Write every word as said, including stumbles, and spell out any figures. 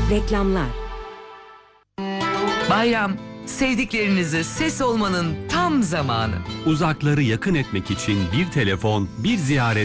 Reklamlar. Bayram, sevdiklerinize ses olmanın tam zamanı. Uzakları yakın etmek için bir telefon, bir ziyaret